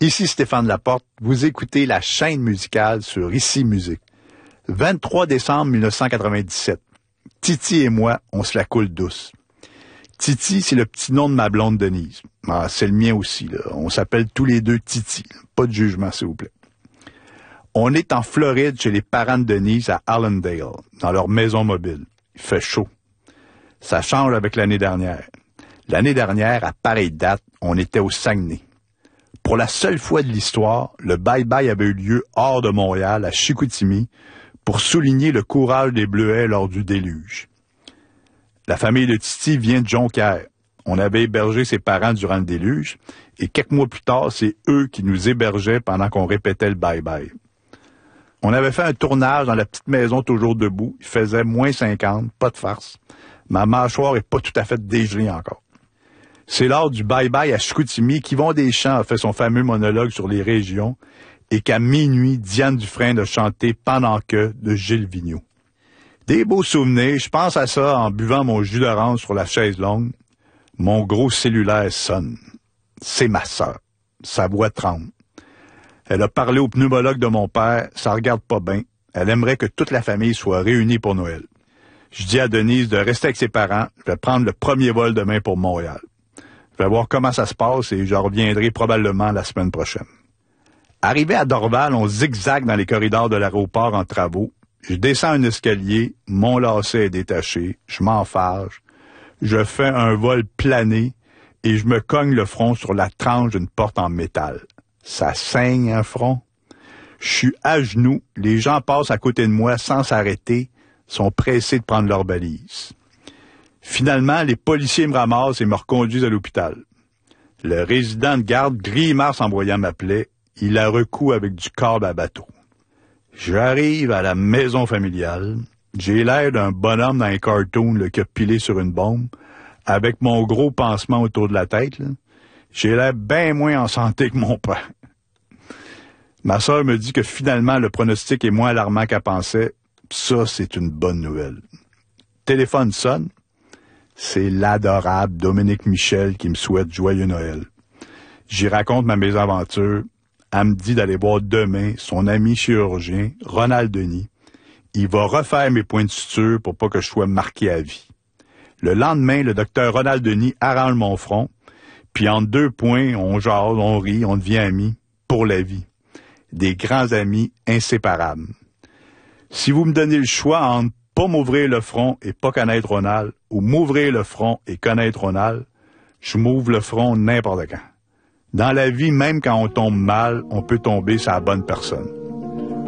Ici Stéphane Laporte, vous écoutez la chaîne musicale sur Ici Musique. 23 décembre 1997. Titi et moi, on se la coule douce. Titi, c'est le petit nom de ma blonde Denise. Ah, c'est le mien aussi, là. On s'appelle tous les deux Titi. Pas de jugement, s'il vous plaît. On est en Floride chez les parents de Denise à Allendale, dans leur maison mobile. Il fait chaud. Ça change avec l'année dernière. L'année dernière, à pareille date, on était au Saguenay. Pour la seule fois de l'histoire, le bye-bye avait eu lieu hors de Montréal, à Chicoutimi, pour souligner le courage des Bleuets lors du déluge. La famille de Titi vient de Jonquière. On avait hébergé ses parents durant le déluge, et quelques mois plus tard, c'est eux qui nous hébergeaient pendant qu'on répétait le bye-bye. On avait fait un tournage dans la petite maison toujours debout. Il faisait moins 50, pas de farce. Ma mâchoire est pas tout à fait dégelée encore. C'est lors du bye-bye à Chicoutimi qu'Yvon Deschamps a fait son fameux monologue sur les régions et qu'à minuit, Diane Dufresne a chanté Pendant que de Gilles Vigneault. Des beaux souvenirs, je pense à ça en buvant mon jus d'orange sur la chaise longue. Mon gros cellulaire sonne. C'est ma sœur. Sa voix tremble. Elle a parlé au pneumologue de mon père, ça regarde pas bien. Elle aimerait que toute la famille soit réunie pour Noël. Je dis à Denise de rester avec ses parents. Je vais prendre le premier vol demain pour Montréal. Je vais voir comment ça se passe et je reviendrai probablement la semaine prochaine. Arrivé à Dorval, on zigzague dans les corridors de l'aéroport en travaux. Je descends un escalier, mon lacet est détaché, je m'enfarge. Je fais un vol plané et je me cogne le front sur la tranche d'une porte en métal. Ça saigne un front. Je suis à genoux, les gens passent à côté de moi sans s'arrêter, sont pressés de prendre leur balise. Finalement, les policiers me ramassent et me reconduisent à l'hôpital. Le résident de garde grimace en voyant ma plaie. Il la recoue avec du câble à bateau. J'arrive à la maison familiale. J'ai l'air d'un bonhomme dans un cartoon là, qui a pilé sur une bombe, avec mon gros pansement autour de la tête. Là. J'ai l'air bien moins en santé que mon père. Ma sœur me dit que finalement, le pronostic est moins alarmant qu'elle pensait. Ça, c'est une bonne nouvelle. Téléphone sonne. C'est l'adorable Dominique Michel qui me souhaite joyeux Noël. J'y raconte ma mésaventure. Elle me dit d'aller voir demain son ami chirurgien, Ronald Denis. Il va refaire mes points de suture pour pas que je sois marqué à vie. Le lendemain, le docteur Ronald Denis arrange mon front, puis entre deux points, on jase, on rit, on devient amis pour la vie. Des grands amis inséparables. Si vous me donnez le choix entre pas m'ouvrir le front et pas connaître Ronald, ou m'ouvrir le front et connaître Ronald, je m'ouvre le front n'importe quand. Dans la vie, même quand on tombe mal, on peut tomber sur la bonne personne.